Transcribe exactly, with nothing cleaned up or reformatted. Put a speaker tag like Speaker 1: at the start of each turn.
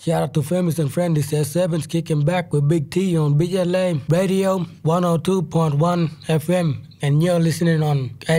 Speaker 1: Shout out to Famous and Friends. This is Sevens kicking back with Big T on B L A Radio one oh two point one F M. And you're listening on